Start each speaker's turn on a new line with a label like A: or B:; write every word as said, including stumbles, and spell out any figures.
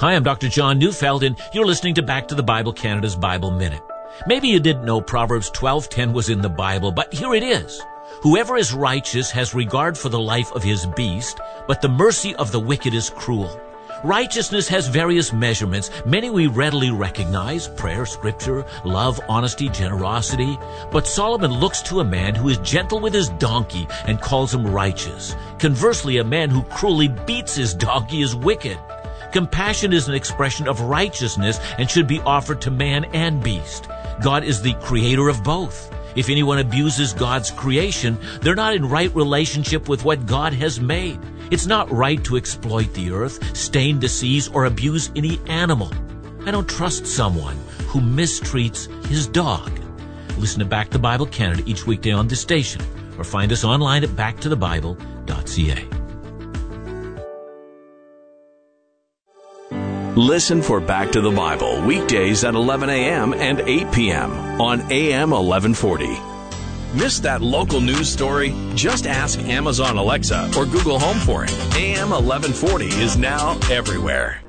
A: Hi, I'm Doctor John Neufeld, and you're listening to Back to the Bible Canada's Bible Minute. Maybe you didn't know Proverbs twelve ten was in the Bible, but here it is. Whoever is righteous has regard for the life of his beast, but the mercy of the wicked is cruel. Righteousness has various measurements. Many we readily recognize: prayer, scripture, love, honesty, generosity. But Solomon looks to a man who is gentle with his donkey and calls him righteous. Conversely, a man who cruelly beats his donkey is wicked. Compassion is an expression of righteousness and should be offered to man and beast. God is the creator of both. If anyone abuses God's creation, they're not in right relationship with what God has made. It's not right to exploit the earth, stain the seas, or abuse any animal. I don't trust someone who mistreats his dog. Listen to Back to Bible Canada each weekday on this station, or find us online at back to the bible dot c a.
B: Listen for Back to the Bible weekdays at eleven a.m. and eight p.m. on A M eleven forty. Miss that local news story? Just ask Amazon Alexa or Google Home for it. A M eleven forty is now everywhere.